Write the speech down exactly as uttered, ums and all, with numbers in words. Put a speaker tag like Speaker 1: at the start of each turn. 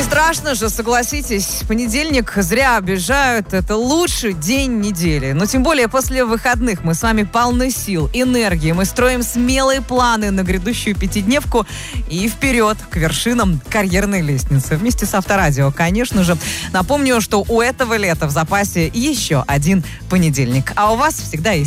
Speaker 1: Страшно же, согласитесь. Понедельник зря обижают. Это лучший день недели. Но тем более после выходных мы с вами полны сил, энергии. Мы строим смелые планы на грядущую пятидневку и вперед к вершинам карьерной лестницы. Вместе с Авторадио, конечно же. Напомню, что у этого лета в запасе еще один понедельник. А у вас всегда есть